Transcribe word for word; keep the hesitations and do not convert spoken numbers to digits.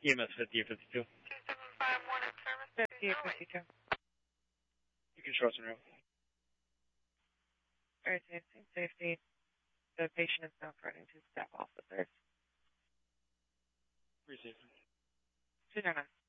E M S fifty or fifty-two. two seven five one in service. fifty or fifty-two. You can trust me. Alright, safety, safety. The patient is now threatening to staff officers. Pretty safe. two nine nine.